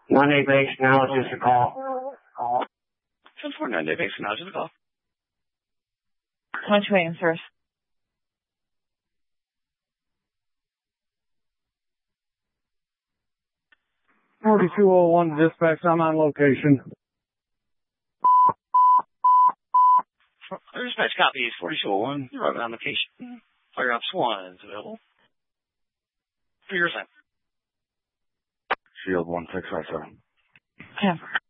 9-day base, now it's just a call. 10-4, 9-day base, now it's just a call. How much waiting, sir? 4201 dispatch, I'm on location. Dispatch copies 4201. You're on location. Fire Ops 1 is available. For your assignment. Shield 1657. Yeah.